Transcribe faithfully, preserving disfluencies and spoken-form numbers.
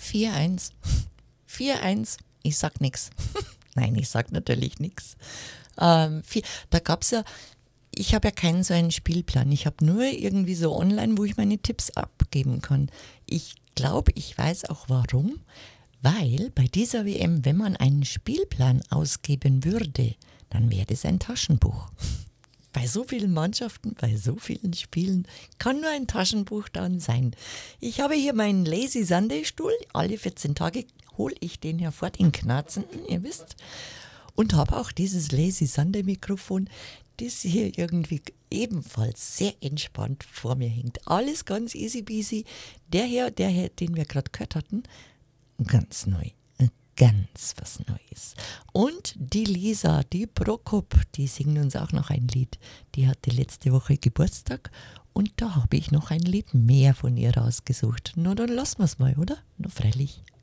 vier eins. vier eins. Ich sag nix. Nein, ich sag natürlich nix. Ähm, vier, da gab es ja, ich habe ja keinen so einen Spielplan. Ich habe nur irgendwie so online, wo ich meine Tipps abgeben kann. Ich glaube, ich weiß auch warum. Weil bei dieser W M, wenn man einen Spielplan ausgeben würde, dann wäre das ein Taschenbuch. Bei so vielen Mannschaften, bei so vielen Spielen kann nur ein Taschenbuch dann sein. Ich habe hier meinen Lazy Sunday Stuhl. Alle vierzehn Tage hole ich den hervor, den knarzenden, ihr wisst. Und habe auch dieses Lazy Sunday Mikrofon, das hier irgendwie ebenfalls sehr entspannt vor mir hängt. Alles ganz easy peasy. Der hier, der hier, den wir gerade gehört hatten, ganz neu. Ganz was Neues. Und die Lisa, die Prokop, die singt uns auch noch ein Lied. Die hatte letzte Woche Geburtstag und da habe ich noch ein Lied mehr von ihr rausgesucht. Na, dann lassen wir es mal, oder? Na, freilich.